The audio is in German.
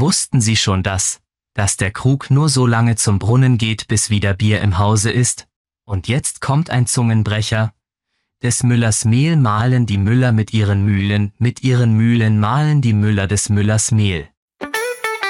Wussten Sie schon dass der Krug nur so lange zum Brunnen geht, bis wieder Bier im Hause ist? Und jetzt kommt ein Zungenbrecher. Des Müllers Mehl mahlen die Müller mit ihren Mühlen mahlen die Müller des Müllers Mehl.